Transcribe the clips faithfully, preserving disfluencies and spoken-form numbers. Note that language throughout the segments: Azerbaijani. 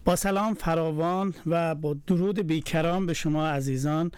با سلام فراوان و با درود بیکران به شما عزیزان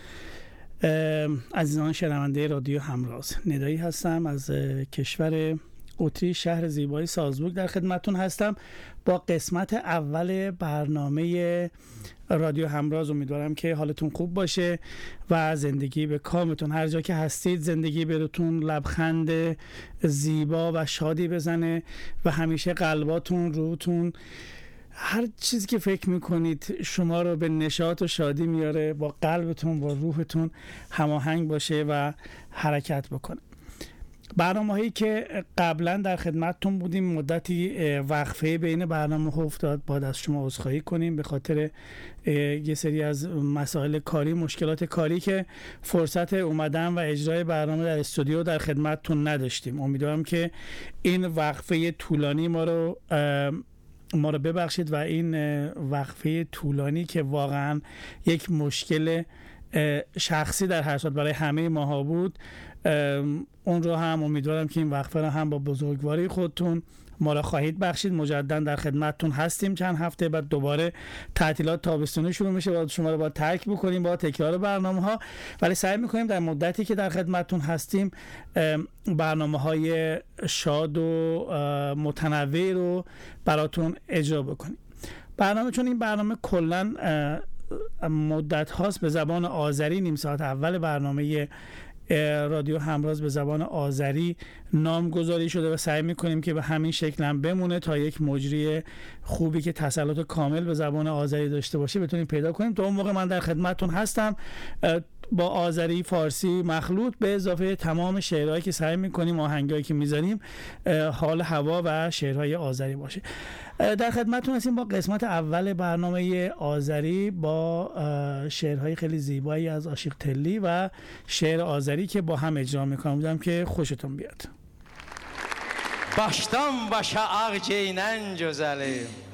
عزیزان شنونده رادیو همراز. ندایی هستم از کشور اتریش، شهر زیبای سالزبورگ در خدمتتون هستم با قسمت اول برنامه رادیو همراز. امیدوارم که حالتون خوب باشه و زندگی به کامتون، هر جا که هستید زندگی بهتون لبخند زیبا و شادی بزنه و همیشه قلباتون، روتون، هر چیزی که فکر میکنید شما رو به نشاط و شادی میاره با قلبتون، با روحتون هماهنگ باشه و حرکت بکنه. برنامه هایی که قبلا در خدمتتون بودیم مدتی وقفه بین برنامه ها افتاد، باید از شما عذرخواهی کنیم به خاطر یه سری از مسائل کاری، مشکلات کاری که فرصت اومدن و اجرای برنامه در استودیو در خدمتتون نداشتیم. امیدوارم که این وقفه طولانی ما رو ما رو ببخشید و این وقفه طولانی که واقعا یک مشکل شخصی در هر صورت برای همه ماها بود، اون رو هم امیدوارم که این وقفه رو هم با بزرگواری خودتون ما را خواهید بخشید. مجددا در خدمتتون هستیم. چند هفته بعد دوباره تعطیلات تابستونی شروع میشه و شما رو با ترک بکنیم با تکرار برنامه ها، ولی سعی میکنیم در مدتی که در خدمتتون هستیم برنامه های شاد و متنوع رو براتون اجرا بکنیم. برنامه چون این برنامه کلا مدت هاست به زبان آذری، نیم ساعت اول برنامه رادیو همراز به زبان آذری نامگذاری شده و سعی میکنیم که به همین شکل هم بمونه تا یک مجری خوبی که تسلط کامل به زبان آذری داشته باشه بتونیم پیدا کنیم. تا اون موقع من در خدمتتون هستم با آذری، فارسی مخلوط به اضافه تمام شعرهایی که سعی میکنیم، آهنگایی که میذاریم حال هوا و شعرهای آذری باشه. در خدمتتون هستیم با قسمت اول برنامه آذری با شعرهای خیلی زیبایی از عاشق تلی و شعر آذری که با هم اجرا میکنم. بودم که خوشتون بیاد. Başdan başa ağ geynən gözəli,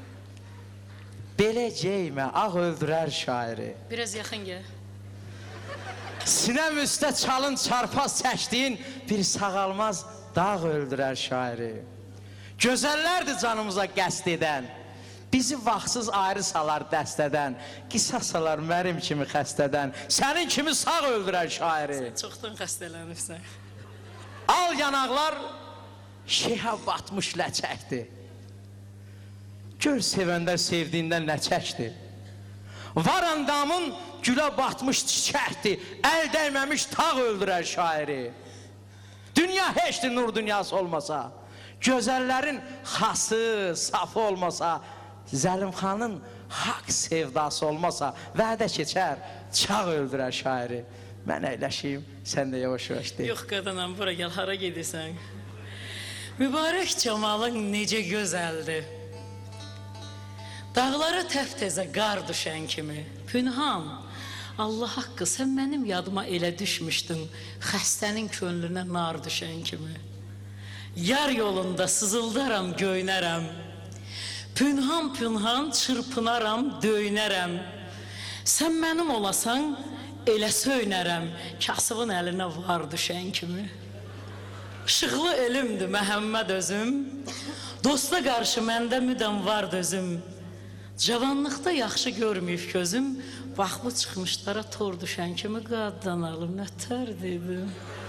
belə geymə ağ öldürər şairi. Biraz yaxın gəl. Sinəm üstə çalın çarpaz çəkdiyin bir sağalmaz dağ öldürər şairi. Gözəllərdir canımıza qəsd edən, bizi vaxtsız ayrı salar dəstədən, qisas alar mənim kimi xəstədən, sənin kimi sağ öldürər şairi. Sən çoxdan xəstələnibsən. Al yanaqlar şeyhə batmış ləçəkdir. Gör sevəndə sevdiyindən nə çəkdir. Var andamın gülə batmış çiçəkdir, əl dəyməmiş tağ öldürər şairi. Dünya heçdir nur dünyası olmasa, gözəllərin xası, safı olmasa, Zəlimxanın haqq sevdası olmasa, vədə keçər, çağ öldürər şairi. Mən əyləşiyim, sən də yavaş-yavaş deyil. Yox qadınam, bura gəl, hara gedirsən? Mübarək camalın necə gözəldir. Dağlara təftəzə qar düşən kimi, pünhan, Allah haqqı, sən mənim yadıma elə düşmüşdün, xəstənin könlünə nar düşən kimi. Yar yolunda sızıldaram, göynərəm, pünhan-pünhan çırpınaram, döynərəm. Sən mənim olasan, elə söynərəm, kasıbın əlinə var düşən kimi. Işıqlı elimdir Məhəmməd özüm, dosta qarşı məndə müdəm var dözüm. Cavanlıqda yaxşı görməyib gözüm, vaxtlı çıxmışlara tor düşən kimi qaddan alım, nətər dedim.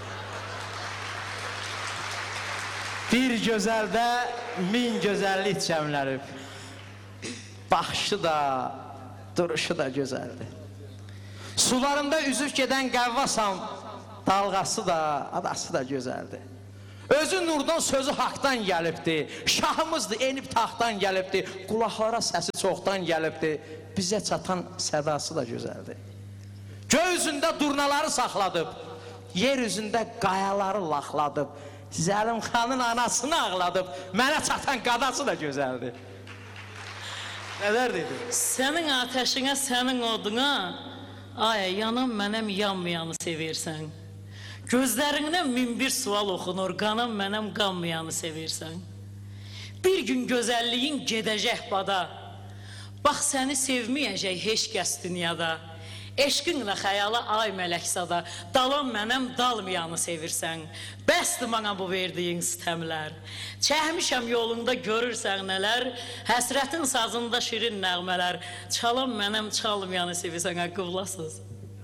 Bir gözəldə min gözəllik cəmlənib, baxışı da, duruşu da gözəldir. Sularında üzüb gedən qəvvasam, dalğası da, adası da gözəldir. Özü nurdan, sözü haqdan gəlibdir, şahımızdır, enib taxtdan gəlibdir, qulaqlara səsi çoxdan gəlibdir, bizə çatan sədası da gözəldir. Göy üzündə durnaları saxladıb, yer üzündə qayaları laxladıb, Zəlimxanın anasını ağladıb, mənə çatan qadası da gözəldir. Nələr dedi? Sənin ateşinə, sənin oduna, ay, yanım mənəm yanmayanı sevirsən. Gözlərindən min bir sual oxunur, qanım mənəm qanmayanı sevirsən. Bir gün gözəlliyin gedəcək bada, bax səni sevməyəcək heç kəs dünyada. Eşqinlə xəyala ay mələksada, dalan mənəm dalmayanı sevirsən. Bəsdir mənə bu verdiyin istəmlər. Çəhmişəm yolunda görürsən nələr, həsrətin sazında şirin nəğmələr. Çalan mənəm çalmayanı sevirsən, qıvlasız.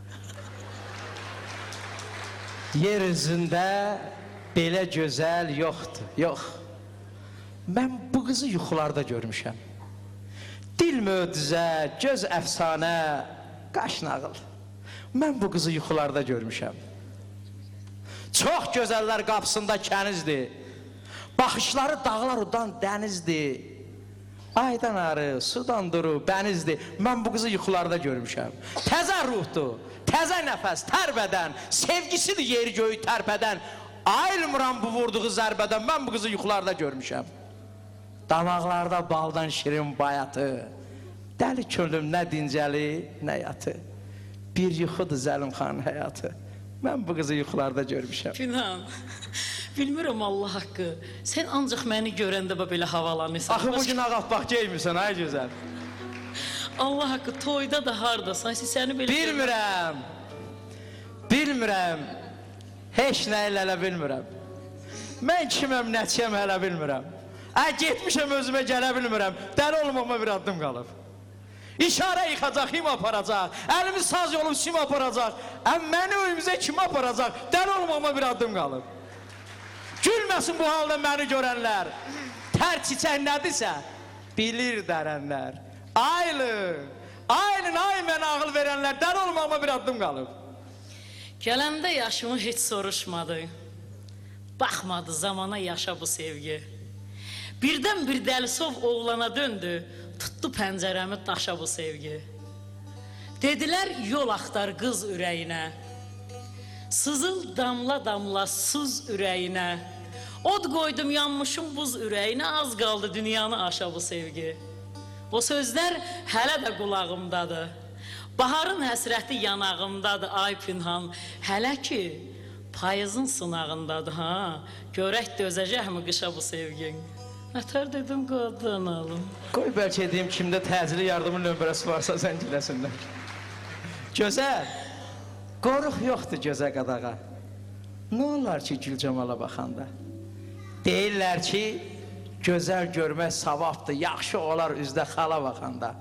Yer üzündə belə gözəl yoxdur, yox. Mən bu qızı yuxularda görmüşəm. Dil möcüzə, göz əfsanə, qaş nağıl. Mən bu qızı yuxularda görmüşəm. Çox gözəllər qapısında kənizdir. Baxışları dağlar udan dənizdir. Aydan arı, sudan duru, bənizdir. Mən bu qızı yuxularda görmüşəm. Təzə ruhdur, təzə nəfəs, tərbədən, sevgisidir yeri göyü tərpədən. Ayrılmıram bu vurduğu zərbədən, mən bu qızı yuxularda görmüşəm. Damaqlarda baldan şirin bayatı, dəli könlüm nə dincəli, nə yatı. Bir yuxudur Zəlimxanın həyatı. Mən bu qızı yuxularda görmüşəm. Pünhan, bilmirəm Allah haqqı. Sən ancaq məni görəndə belə havalanırsan. Axı bugün ağappaq geymirsən, ay gözəl. Allah haqqı, toyda da hardasan, səni belə... Bilmirəm, bilmirəm, heç nə elə bilmirəm. Mən kiməm, nəçiyəm hələ bilmirəm. Ə, getmişəm özümə gələ bilmirəm, dəli olmama bir addım qalıb. İşarə yıxacaq, kim aparacaq, əlimi saz yolum kim aparacaq, ə, məni öyümüzə kim aparacaq, dəli olmama bir addım qalıb. Gülməsin bu halda məni görənlər, tər çiçək nədirsə, bilir dərənlər. Aylın, aylın, ay mənə ağıl verənlər, dəli olmama bir addım qalıb. Gələndə yaşımı heç soruşmadı, baxmadı zamana yaşa bu sevgi. Birdən bir dəlisov oğlana döndü, tutdu pəncərəmi daşa bu sevgi. Dedilər yol axtar qız ürəyinə, sızıl damla damla suz ürəyinə. Od qoydum yanmışım buz ürəyinə, az qaldı dünyanı aşa bu sevgi. O sözlər hələ də qulağımdadır, baharın həsrəti yanağımdadır ay Pünhan. Hələ ki payızın sınağındadır ha, görək dözəcəkmi qışa bu sevgin. Nətər dedim qadın alım. Qoy bəlkə edeyim, kimdə təcili yardımın nömrəsi varsa zənciləsinlər. Gözəl, qoruq yoxdur gözə qadağa. Nə olar ki Gülcamala baxanda? Deyirlər ki, gözəl görmək savabdır, yaxşı olar üzdə xala baxanda.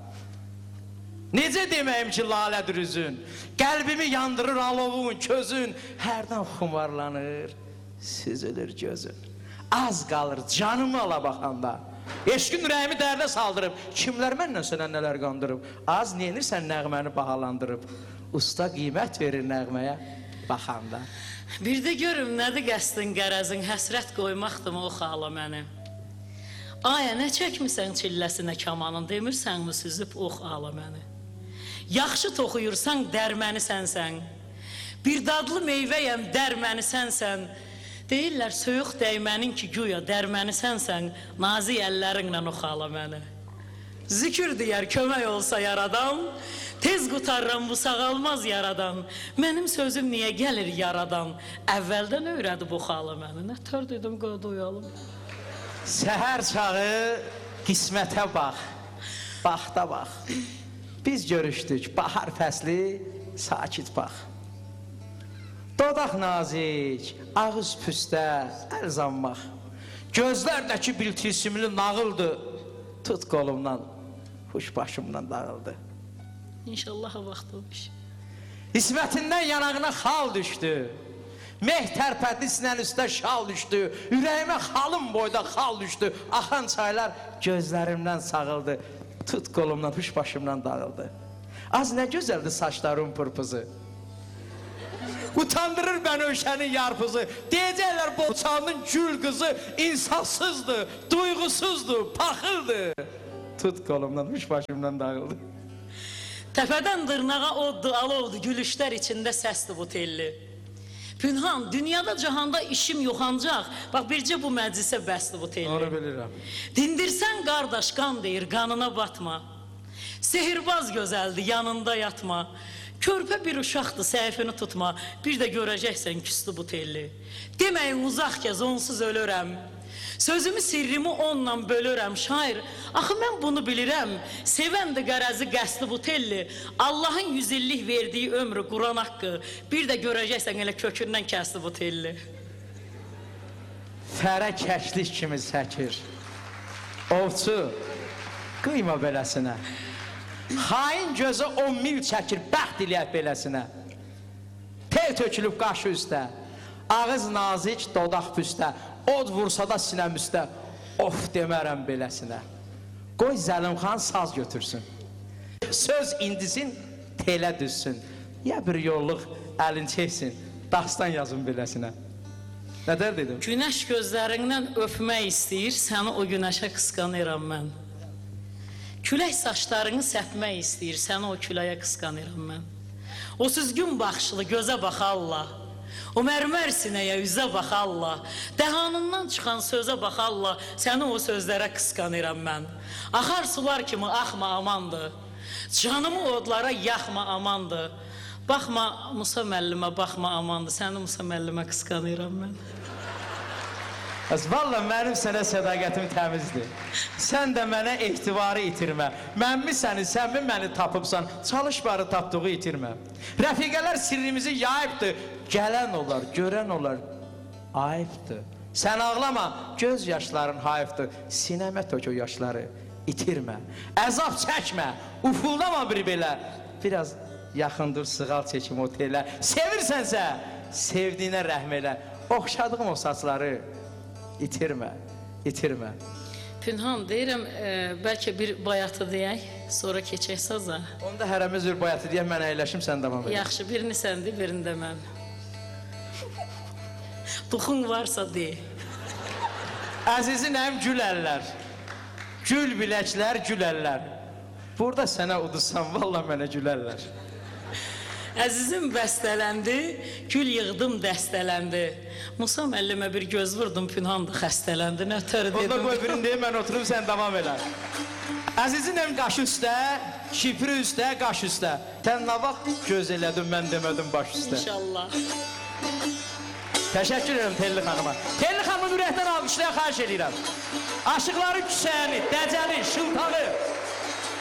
Necə deməyim ki lalədir üzün, qəlbimi yandırır alovun, közün, hərdən xumarlanır, süzülür gözün. Az qalır canımı ala baxanda, eşqin ürəyimi dərdə saldırıb, kimlər məndən sənə nələr qandırıb, az neyinirsən nəğməni bahalandırıb, usta qiymət verir nəğməyə baxanda. Bir də görüm nədir qəsdin qərəzin, həsrət qoymaqdır o xala məni. Aya nə çəkmirsən çilləsinə kamanın, demirsənmi süzüb ox ala məni. Yaxşı toxuyursan dərməni sənsən, bir dadlı meyvəyəm dərməni sənsən. Deyirlər soyuq dəymənin ki güya dərməni sənsən, nazik əllərinlə oxala məni. Zikir deyər kömək olsa yaradan, tez qutarram bu sağalmaz yaradan. Mənim sözüm niyə gəlir yaradan, əvvəldən öyrədi bu xala məni. Nətər dedim qada uyalım. Səhər çağı qismətə bax, baxda bax. Biz görüşdük, bahar fəsli, sakit bax. Dodaq nazik, ağız püstə, əl zammaq. Gözlərdəki bir tilsimli nağıldı, tut qolumdan, huş başımdan dağıldı. İnşallah vaxt olmuş. İsmətindən yanağına xal düşdü, meh tərpədi sinən üstə şal düşdü, ürəyimə xalım boyda xal düşdü, axan çaylar gözlərimdən sağıldı, tut qolumdan, huş başımdan dağıldı. Az nə gözəldir saçların pırpızı. Utandırır bəni öşənin yarpızı. Deyəcəklər boçanın gül qızı insafsızdır, duyğusuzdur, paxıldır. Tut qolumdan, üç başımdan dağıldı. Təpədən dırnağa oddu, alovdu, gülüşlər içində səsdir bu telli. Pünhan, dünyada, cahanda işim yox ancaq, bax bircə bu məclisə bəsdir bu telli. Onu bilirəm. Dindirsən qardaş, qan deyir, qanına batma. Sehirbaz gözəldir, yanında yatma. Körpə bir uşaqdır, səhifini tutma, bir də görəcəksən küstü bu telli. Deməyin uzaq gəz, onsuz ölürəm. Sözümü, sirrimi onunla bölürəm şair. Axı mən bunu bilirəm. Sevəndi qərəzi qəsli bu telli. Allahın yüz illik verdiyi ömrü Quran haqqı. Bir də görəcəksən elə kökündən kəsdi bu telli. Fərə kəşlik kimi səkir. Ovçu, qıyma beləsinə. Xain gözə on mil çəkir, bəxt eləyək beləsinə. Tel tökülüb qaşı üstə, ağız nazik, dodaq püstə, od vursa da sinəm üstə, of demərəm beləsinə. Qoy Zəlimxan saz götürsün, söz indisin, telə düzsün. Ya bir yolluq əlin çəksin, dastan yazın beləsinə. Nədər dedim? Günəş gözlərindən öpmək istəyir, səni o günəşə qısqanıram mən. Külək saçlarını səpmək istəyir, səni o küləyə qısqanıram mən. O süzgün baxışlı gözə bax Allah, o mərmər sinəyə üzə bax Allah, dəhanından çıxan sözə bax Allah, səni o sözlərə qısqanıram mən. Axar sular kimi axma amandır, canımı odlara yaxma amandır. Baxma Musa müəllimə, baxma amandır, səni Musa müəllimə qısqanıram mən. Valla mənim sənə sədaqətim təmizdir. Sən də mənə ehtivarı itirmə. Mən mi səni, sən mi məni tapıbsan, çalış barı tapdığı itirmə. Rəfiqələr sirrimizi yayıbdır, gələn olar, görən olar, ayıbdır. Sən ağlama, göz yaşların hayıbdır, sinəmə tök o yaşları itirmə. Əzab çəkmə, ufuldama bir belə, biraz yaxındır, sığal çəkim o telə. Sevirsənsə, sevdiyinə rəhm elə, oxşadığım o saçları İtirmə, itirmə. Pünhan, deyirəm, e, bəlkə bir bayatı deyək, sonra keçək saza. Onda hərəmiz bir bayatı deyək, mən əyləşim, sən davam edək. Yaxşı, birini sən de, birini də mən. Duxun varsa dey. Əzizim, gül əllər, gül biləklər, gül əllər. Burada sənə udursam, valla mənə gül əllər. Əzizim bəstələndi, gül yığdım dəstələndi. Musa müəllimə bir göz vurdum, Pünhan da xəstələndi, nətər dedim. Onda qoy birini deyim, mən oturum, sən davam elə. Əzizim qaş üstə, şifri üstə, qaş üstə. Sən nə vaxt göz elədin, mən demədim baş üstə. İnşallah. Təşəkkür ederim Telli xanıma. Telli xanımı ürəkdən almışlığa xahiş edirəm. Aşıqların küsəyəni, dəcəli, şıltalı,